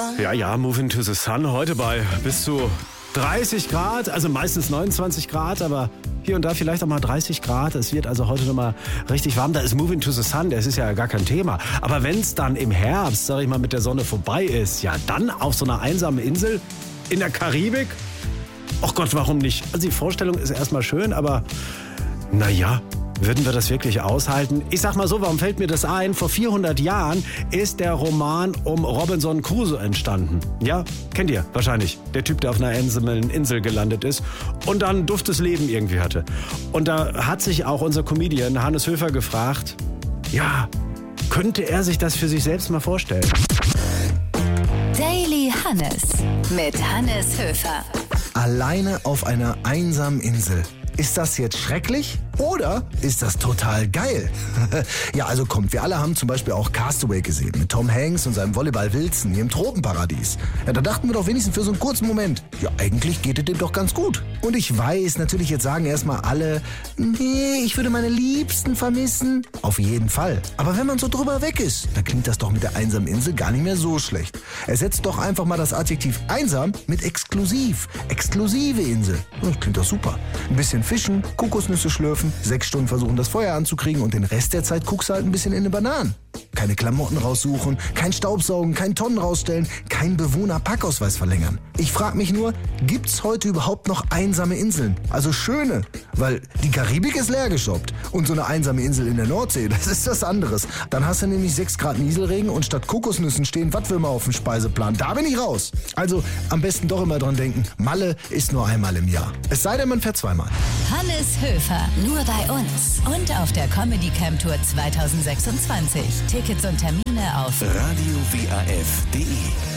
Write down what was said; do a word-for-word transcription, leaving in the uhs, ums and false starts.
Ja, ja, Moving to the Sun heute bei bis zu dreißig Grad, also meistens neunundzwanzig Grad, aber hier und da vielleicht auch mal dreißig Grad. Es wird also heute nochmal richtig warm. Da ist Moving to the Sun, das ist ja gar kein Thema. Aber wenn es dann im Herbst, sag ich mal, mit der Sonne vorbei ist, ja dann auf so einer einsamen Insel in der Karibik? Ach Gott, warum nicht? Also die Vorstellung ist erstmal schön, aber naja, würden wir das wirklich aushalten? Ich sag mal so, warum fällt mir das ein? Vor vierhundert Jahren ist der Roman um Robinson Crusoe entstanden. Ja, kennt ihr wahrscheinlich. Der Typ, der auf einer einsamen Insel gelandet ist und dann ein duftes Leben irgendwie hatte. Und da hat sich auch unser Comedian Hannes Höfer gefragt, ja, könnte er sich das für sich selbst mal vorstellen? Daily Hannes mit Hannes Höfer. Alleine auf einer einsamen Insel. Ist das jetzt schrecklich oder ist das total geil? Ja, also kommt, wir alle haben zum Beispiel auch Castaway gesehen mit Tom Hanks und seinem Volleyball Wilson hier im Tropenparadies. Ja, da dachten wir doch wenigstens für so einen kurzen Moment, ja, eigentlich geht es dem doch ganz gut. Und ich weiß, natürlich jetzt sagen erstmal alle, nee, ich würde meine Liebsten vermissen. Auf jeden Fall. Aber wenn man so drüber weg ist, dann klingt das doch mit der einsamen Insel gar nicht mehr so schlecht. Ersetzt doch einfach mal das Adjektiv einsam mit exklusiv. Exklusive Insel. Das klingt doch super. Ein bisschen fischen, Kokosnüsse schlürfen, sechs Stunden versuchen, das Feuer anzukriegen und den Rest der Zeit guckst du halt ein bisschen in den Bananen. Keine Klamotten raussuchen, kein Staubsaugen, kein Tonnen rausstellen, kein Bewohner-Packausweis verlängern. Ich frage mich nur, gibt's heute überhaupt noch einsame Inseln? Also schöne, weil die Karibik ist leer geshoppt. Und so eine einsame Insel in der Nordsee, das ist was anderes. Dann hast du nämlich sechs Grad Nieselregen und statt Kokosnüssen stehen Wattwürmer auf dem Speiseplan. Da bin ich raus. Also am besten doch immer dran denken, Malle ist nur einmal im Jahr. Es sei denn, man fährt zweimal. Hannes Höfer, nur bei uns und auf der Comedy Camp Tour zwanzig sechsundzwanzig. Tickets und Termine auf radio w a f punkt d e.